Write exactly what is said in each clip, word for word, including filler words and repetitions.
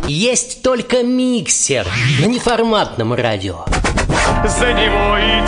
Есть только миксер на неформатном радио. За него и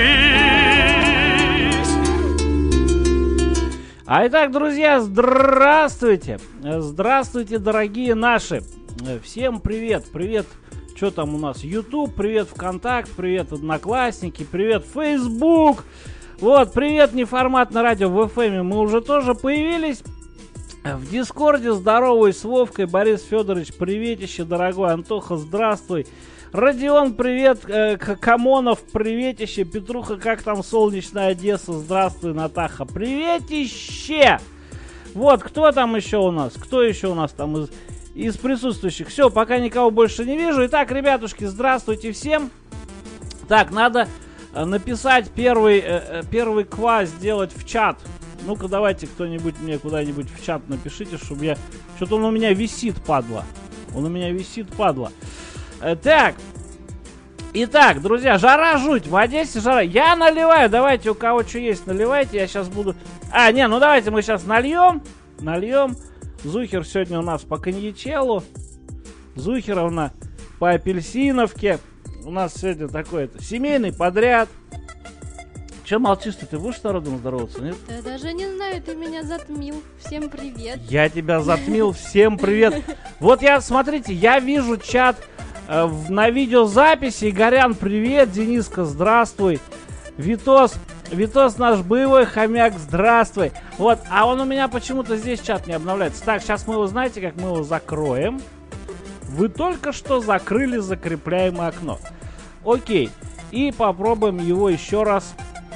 держись. А итак, друзья, здравствуйте. Здравствуйте, дорогие наши. Всем привет. Привет, что там у нас? YouTube, привет ВКонтакт, привет Одноклассники, привет Facebook. Вот, привет неформатное радио в эф эм. Мы уже тоже появились. В Дискорде здороваюсь с Вовкой. Борис Федорович, приветище, дорогой. Антоха, здравствуй. Родион, привет. э, Камонов, приветище. Петруха, как там солнечная Одесса? Здравствуй, Натаха, приветище. Вот, кто там еще у нас? Кто еще у нас там из, из присутствующих? Все, пока никого больше не вижу. Итак, ребятушки, здравствуйте всем. Так, надо написать первый, э, первый кваз сделать в чат. Ну-ка, давайте кто-нибудь мне куда-нибудь в чат напишите, чтобы я... Что-то он у меня висит, падла. Он у меня висит, падла. Э, так. Итак, друзья, жара жуть. В Одессе жара. Я наливаю. Давайте, у кого что есть, наливайте. Я сейчас буду... А, не, ну давайте мы сейчас нальем. Нальем. Зухер сегодня у нас по коньячелу. Зухеровна по апельсиновке. У нас сегодня такой семейный подряд. Че молчишь-то? Ты будешь с народом здороваться, нет? Я даже не знаю, ты меня затмил. Всем привет. Я тебя затмил. Всем привет. Вот я, смотрите, я вижу чат э, в, на видеозаписи. Игорян, привет. Дениска, здравствуй. Витос, Витос наш боевой хомяк, здравствуй. Вот, а он у меня почему-то здесь чат не обновляется. Так, сейчас мы его, знаете, как мы его закроем. Вы только что закрыли закрепляемое окно. Окей. И попробуем его еще раз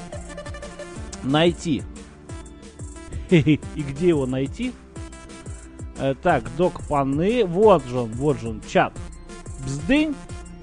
найти. И где его найти? Э, так, док-паны. Вот же он, вот же он, чат. Бздынь.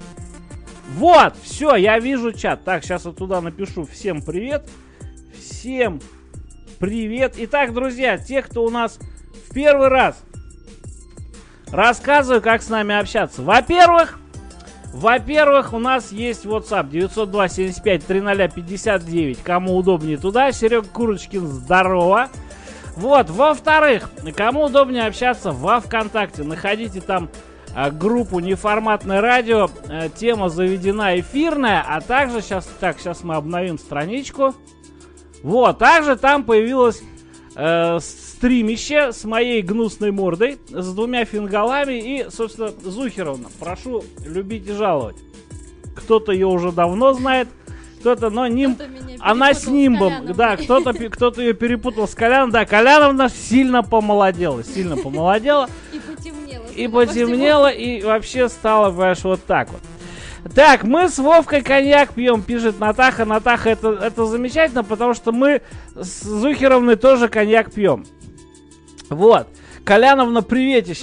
Вот, все, я вижу чат. Так, сейчас я туда напишу. Всем привет. Всем привет. Итак, друзья, те, кто у нас в первый раз, рассказываю, как с нами общаться. Во-первых, Во-первых, у нас есть WhatsApp девятьсот два семьдесят пять триста пятьдесят девять. Кому удобнее туда. Серега Курочкин, здорово. Вот, во-вторых, кому удобнее общаться во ВКонтакте. Находите там а, группу неформатное радио. А, тема заведена эфирная. А также, сейчас, так, сейчас мы обновим страничку. Вот, также там появилось э, стримище с моей гнусной мордой, с двумя фингалами и, собственно, Зухеровна. Прошу любить и жаловать. Кто-то ее уже давно знает, кто-то, но ним... Кто она с нимбом, с да, кто-то, кто-то ее перепутал с Коляном. Да, Коляновна сильно помолодела, сильно помолодела. И потемнела. И потемнела, и вообще стала, понимаешь, вот так вот. Так, мы с Вовкой коньяк пьем, пишет Натаха. Натаха, это, это замечательно, потому что мы с Зухеровной тоже коньяк пьем. Вот. Коляновна, приветище.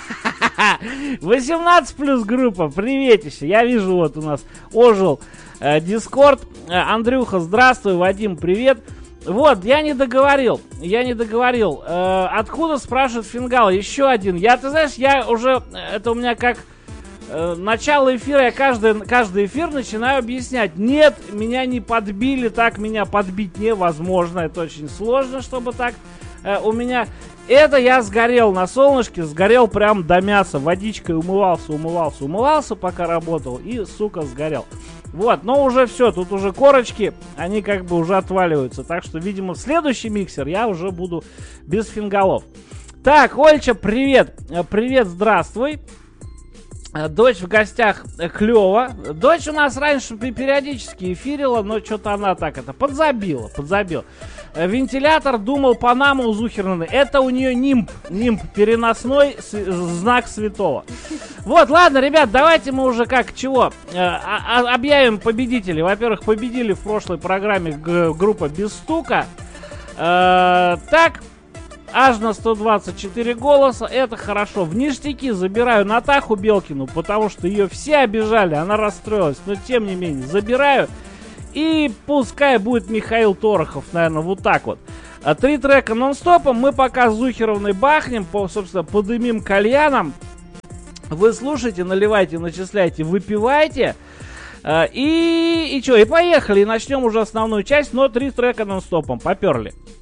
восемнадцать плюс группа, приветище. Я вижу, вот у нас ожил Дискорд. э, Андрюха, здравствуй. Вадим, привет. Вот, я не договорил. Я не договорил. Э, откуда, спрашивает Фингал? Еще один. Я, ты знаешь, я уже... Это у меня как... Начало эфира, я каждый, каждый эфир начинаю объяснять. Нет, меня не подбили, так меня подбить невозможно. Это очень сложно, чтобы так э, у меня... Это я сгорел на солнышке, сгорел прям до мяса. Водичкой умывался, умывался, умывался, пока работал. И, сука, сгорел. Вот, но уже все, тут уже корочки, они как бы уже отваливаются. Так что, видимо, в следующий миксер я уже буду без фингалов. Так, Ольча, привет. Привет, здравствуй. Дочь в гостях клево. Дочь у нас раньше периодически эфирила, но что-то она так это подзабила, подзабила. Вентилятор думал Панама у Зухерны. Это у нее нимб, нимб переносной, знак святого. Вот, ладно, ребят, давайте мы уже как, чего, объявим победителей. Во-первых, победили в прошлой программе группа Без Стука. Так. Аж на сто двадцать четыре голоса, это хорошо. В ништяки забираю Натаху Белкину, потому что ее все обижали, она расстроилась. Но тем не менее, забираю. И пускай будет Михаил Торохов, наверное, вот так вот. А три трека нон-стопом. Мы пока с Зухеровной бахнем, по, собственно, подымим кальяном. Вы слушайте, наливайте, начисляйте, выпивайте. И, и что, и поехали. И начнем уже основную часть, но три трека нон-стопом. Поперли.